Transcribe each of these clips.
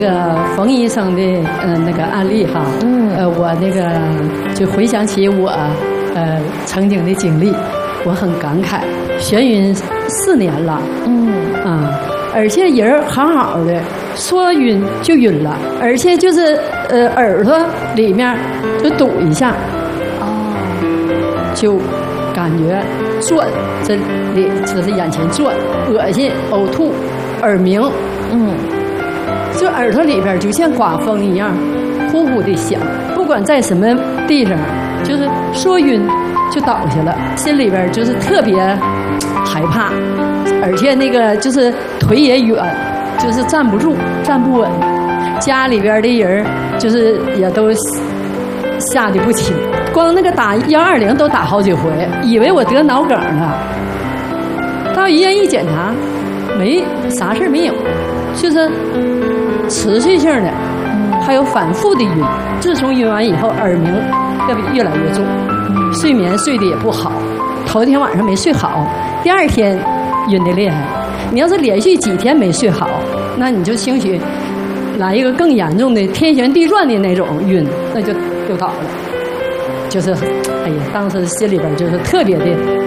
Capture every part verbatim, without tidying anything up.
这个冯医生的呃那个案例哈，嗯，呃，我那个就回想起我呃曾经的经历，我很感慨。眩晕四年了，嗯啊，而且人好好的，说晕就晕了，而且就是呃耳朵里面就堵一下，哦，就感觉转，这里这是眼前转，恶心、呕吐、耳鸣，嗯。就耳朵里边就像刮风一样，呼呼的响。不管在什么地方，就是说晕就倒下了，心里边就是特别害怕，而且那个就是腿也软，就是站不住，站不稳。家里边的人就是也都吓得不轻，光那个打幺二零都打好几回，以为我得脑梗了。到医院一检查，没啥事没有，就是持续性的，还有反复的晕。自从晕完以后，耳鸣特别越来越重，睡眠睡得也不好。头天晚上没睡好，第二天晕得厉害。你要是连续几天没睡好，那你就兴许来一个更严重的天旋地转的那种晕，那就就倒了。就是，哎呀，当时心里边就是特别的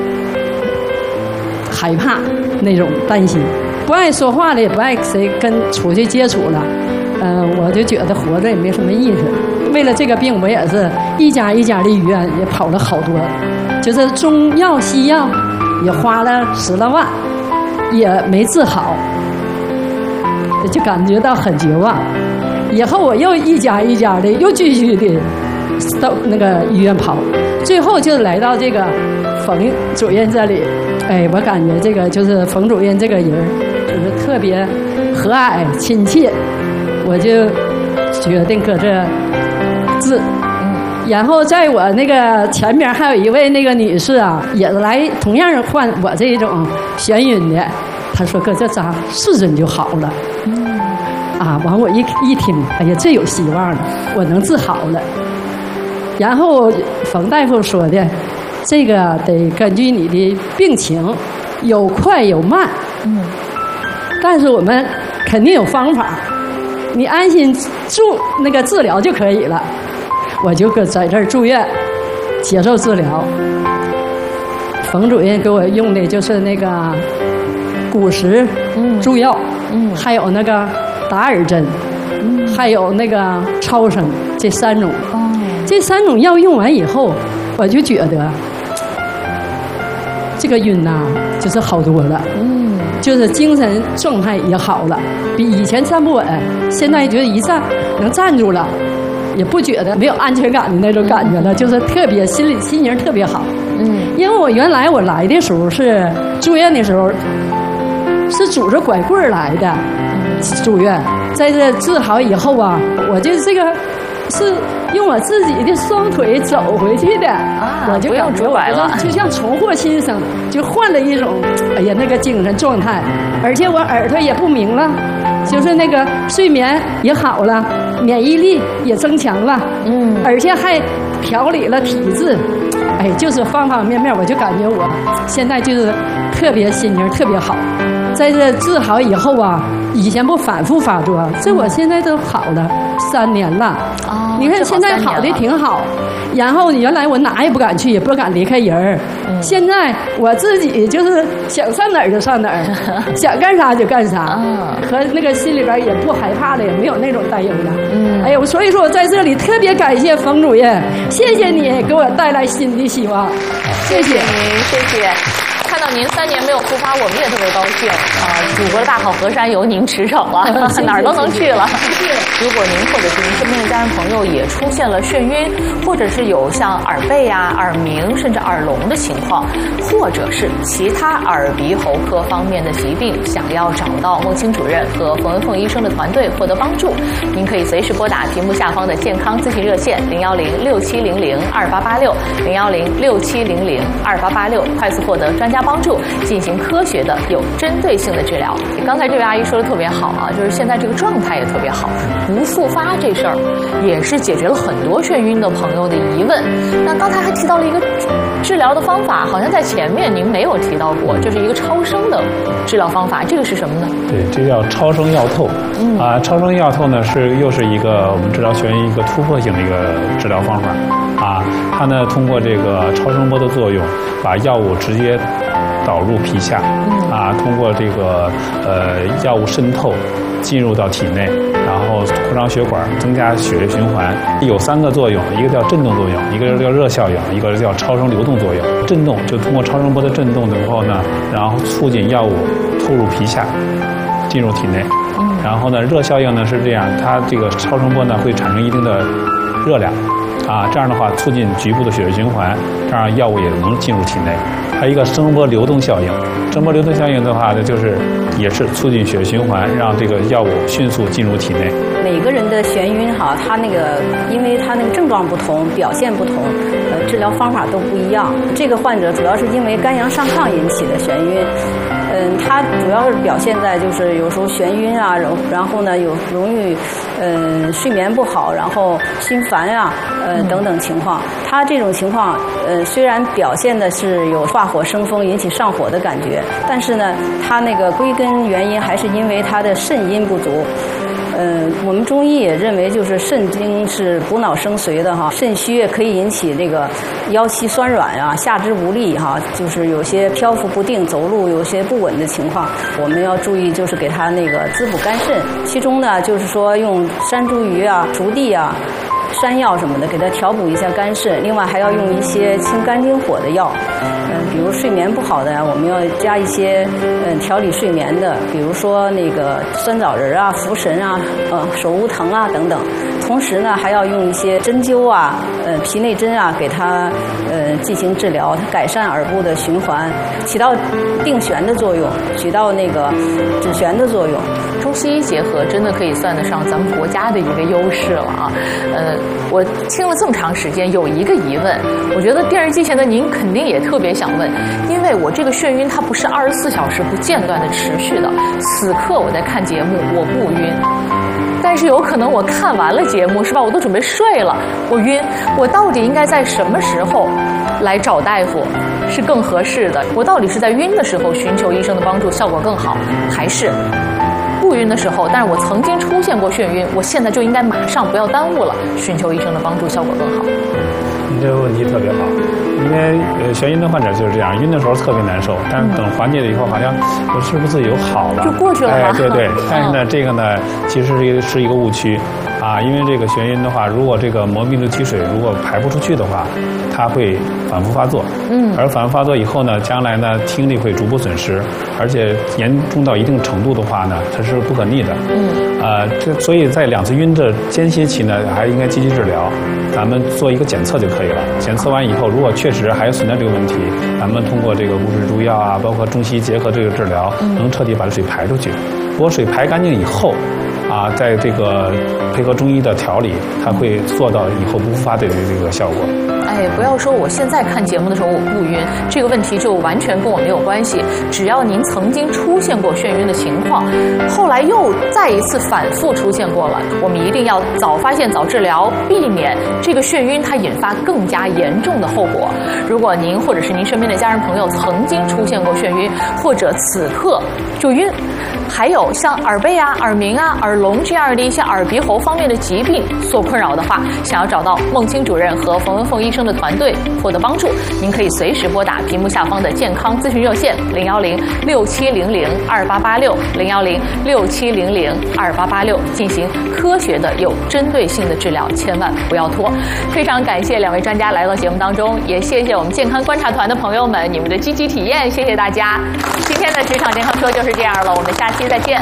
害怕，那种担心。不爱说话了，也不爱谁跟出去接触了，嗯、呃，我就觉得活着也没什么意思。为了这个病，我也是一家一家的医院也跑了好多，就是中药西药也花了十来万，也没治好，就感觉到很绝望。以后我又一家一家的又继续的到那个医院跑，最后就来到这个冯主任这里。哎，我感觉这个就是冯主任这个人就是特别和蔼亲切，我就决定搁这治。然后在我那个前边还有一位那个女士啊，也来同样患我这种眩晕的，她说搁这扎四针就好了。啊，完我一一听，哎呀，这有希望了，我能治好了。然后冯大夫说的，这个得根据你的病情，有快有慢，嗯，但是我们肯定有方法，你安心住那个治疗就可以了。我就搁在这儿住院接受治疗。冯主任给我用的就是那个骨石注药，嗯，还有那个达尔针，嗯，还有那个超声，这三种。这三种药用完以后，我就觉得这个晕呐、啊，就是好多了，嗯，就是精神状态也好了，比以前站不稳，现在觉得一站能站住了，也不觉得没有安全感的那种感觉了，就是特别心里心情特别好，嗯，因为我原来我来的时候是住院的时候是拄着拐棍来的，住院，在这治好以后啊，我就这个是用我自己的双腿走回去的，啊、我就不用拄拐了， 就像重获新生，就换了一种，哎呀，那个精神状态，而且我耳朵也不鸣了，就是那个睡眠也好了，免疫力也增强了，嗯，而且还调理了体质，哎，就是方方面面，我就感觉我现在就是特别心情特别好，在这治好以后啊，以前不反复发作，这我现在都好了三年了。哦，你看现在好的挺好，然后原来我哪也不敢去，也不敢离开人，嗯，现在我自己就是想上哪儿就上哪儿，想干啥就干啥，嗯，和那个心里边也不害怕了，也没有那种担忧了。嗯，哎呦，所以说我在这里特别感谢冯主任，谢谢你给我带来新的希望，谢谢您，谢谢。看到您三年没有复发，我们也特别高兴啊！祖国的大好河山由您驰骋了，哪儿都能去了。如果您或者是您身边的家人朋友也出现了眩晕，或者是有像耳背啊、耳鸣甚至耳聋的情况，或者是其他耳鼻喉科方面的疾病，想要找到孟青主任和冯文凤医生的团队获得帮助，您可以随时拨打屏幕下方的健康咨询热线零幺零六七零零二八八六零幺零六七零零二八八六，快速获得专家帮帮助，进行科学的、有针对性的治疗。刚才这位阿姨说的特别好啊，就是现在这个状态也特别好，不复发这事儿也是解决了很多眩晕的朋友的疑问。那刚才还提到了一个治疗的方法，好像在前面您没有提到过，就是一个超声的治疗方法，这个是什么呢？ 对，这叫超声药透。嗯啊，超声药透呢是又是一个我们治疗眩晕一个突破性的一个治疗方法啊。它呢通过这个超声波的作用，把药物直接导入皮下，啊，通过这个呃药物渗透进入到体内，然后扩张血管，增加血液循环。有三个作用，一个叫振动作用，一个叫热效应，一个叫超声流动作用。振动就通过超声波的振动之后呢，然后促进药物透入皮下，进入体内。然后呢，热效应呢是这样，它这个超声波呢会产生一定的热量，啊，这样的话促进局部的血液循环，这样药物也能进入体内。还有一个声波流动效应，声波流动效应的话呢，就是也是促进血液循环，让这个药物迅速进入体内。 每个人的眩晕哈，他那个因为他那个症状不同，表现不同，呃，治疗方法都不一样。这个患者主要是因为肝阳上亢引起的眩晕。嗯，它主要是表现在就是有时候眩晕啊，然然后呢有容易嗯睡眠不好，然后心烦啊，呃等等情况。它这种情况呃虽然表现的是有化火生风引起上火的感觉，但是呢它那个归根原因还是因为它的肾阴不足。嗯，我们中医也认为，就是肾经是补脑生髓的哈，肾虚也可以引起那个腰膝酸软啊、下肢无力哈，就是有些漂浮不定、走路有些不稳的情况，我们要注意，就是给他那个滋补肝肾。其中呢，就是说用山茱萸啊、熟地啊、山药什么的，给它调补一下肝肾。另外还要用一些清肝经火的药。嗯，比如睡眠不好的呀，我们要加一些嗯调理睡眠的，比如说那个酸枣仁啊、茯神啊、呃手乌藤啊等等。同时呢，还要用一些针灸啊、呃皮内针啊，给它呃进行治疗，它改善耳部的循环，起到定旋的作用，起到那个止旋的作用。 中西医结合真的可以算得上咱们国家的一个优势了啊！呃，我听了这么长时间，有一个疑问，我觉得电视机前的您肯定也特别想问，因为我这个眩晕它不是二十四小时不间断的持续的，此刻我在看节目，我不晕。但是有可能我看完了节目是吧，我都准备睡了，我晕，我到底应该在什么时候来找大夫是更合适的？我到底是在晕的时候寻求医生的帮助效果更好，还是不晕的时候，但是我曾经出现过眩晕，我现在就应该马上不要耽误了，寻求医生的帮助效果更好？ 你这个问题特别好，因为呃眩晕的患者就是这样，晕的时候特别难受，但是等缓解了以后，好像我是不是有好了， 就过去了吗？ 哎，对对。但是呢，这个呢，其实是一个是一个误区啊，因为这个眩晕的话，如果这个膜病毒积水如果排不出去的话，它会反复发作。嗯。而反复发作以后呢，将来呢听力会逐步损失，而且严重到一定程度的话呢，它是不可逆的。嗯。啊，这所以在两次晕的间歇期呢，还应该积极治疗，咱们做一个检测就可以了。检测完以后，如果确实还存在这个问题，咱们通过这个乌氏猪药啊，包括中西医结合这个治疗，能彻底把水排出去。如果水排干净以后，啊，在这个配合中医的调理，它会做到以后不复发的这个效果。 哎，不要说我现在看节目的时候我不晕，这个问题就完全跟我没有关系。只要您曾经出现过眩晕的情况，后来又再一次反复出现过了，我们一定要早发现早治疗，避免这个眩晕它引发更加严重的后果。如果您或者是您身边的家人朋友曾经出现过眩晕，或者此刻就晕，还有像耳背啊、耳鸣啊、耳聋这样的一些耳鼻喉方面的疾病所困扰的话，想要找到孟青主任和冯文凤医生的团队获得帮助，您可以随时拨打屏幕下方的健康咨询热线零幺零六七零零二八八六零幺零六七零零二八八六进行科学的有针对性的治疗，千万不要拖。非常感谢两位专家来到节目当中，也谢谢我们健康观察团的朋友们你们的积极体验，谢谢大家。今天的职场健康说就是这样了，我们下期再见。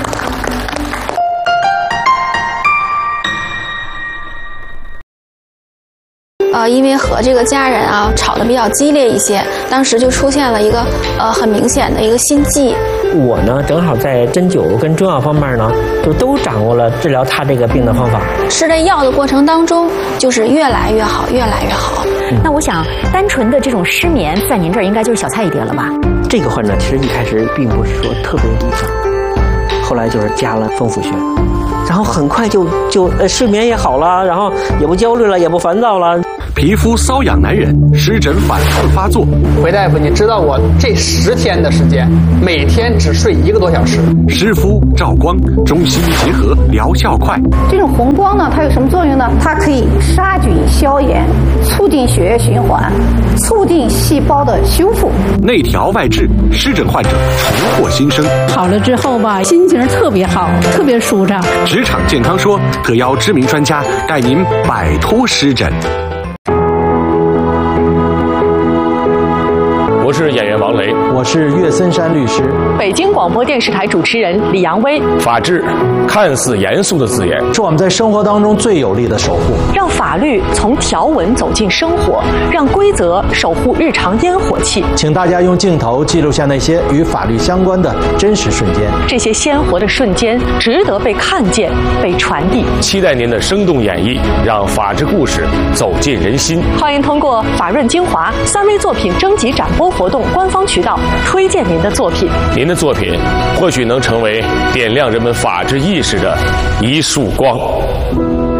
呃，因为和这个家人啊吵得比较激烈一些，当时就出现了一个呃很明显的一个心悸。 我呢，正好在针灸跟中药方面呢，就都掌握了治疗他这个病的方法。 吃这药的过程当中，就是越来越好，越来越好。 那我想，单纯的这种失眠，在您这儿应该就是小菜一碟了吧？ 这个患者其实一开始并不是说特别理想，后来就是加了丰府轩，然后很快就就呃睡眠也好了，然后也不焦虑了，也不烦躁了。 皮肤瘙痒难忍，湿疹反复发作。 回大夫，你知道我这十天的时间，每天只睡一个多小时。 湿敷、照光，中西医结合，疗效快。 这种红光呢，它有什么作用呢？它可以杀菌消炎，促进血液循环，促进细胞的修复。 内调外治，湿疹患者重获新生。 好了之后吧，心情特别好，特别舒畅。 职场健康说特邀知名专家带您摆脱湿疹。 我是演员王雷， 我是岳森山律师， 北京广播电视台主持人李阳威。 法治看似严肃的字眼， 是我们在生活当中最有力的守护。 让法律从条文走进生活，让规则守护日常烟火气。 请大家用镜头记录下那些与法律相关的真实瞬间， 这些鲜活的瞬间值得被看见、被传递。 期待您的生动演绎，让法治故事走进人心。 欢迎通过法润精华三微作品征集展播活动官方渠道推荐您的作品。 您的作品或许能成为点亮人们法治意识的一束光。